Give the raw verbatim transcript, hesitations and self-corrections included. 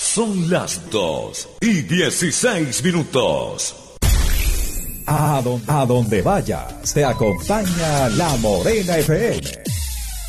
Son las dos y dieciséis minutos. A, don, a donde vayas, te acompaña La Morena F M.